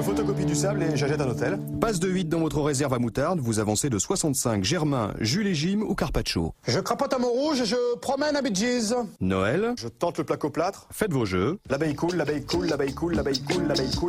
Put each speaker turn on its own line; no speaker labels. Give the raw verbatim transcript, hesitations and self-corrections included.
Je photocopie du sable et j'achète un hôtel.
Passe de huit dans votre réserve à moutarde, vous avancez de soixante-cinq Germain, Jules et Jim ou Carpaccio.
Je crapote à Montrouge et je promène à Bee Gees.
Noël,
Je tente le plaque au plâtre.
faites vos jeux.
L'abeille coule, l'abeille coule, l'abeille coule, l'abeille coule, l'abeille coule.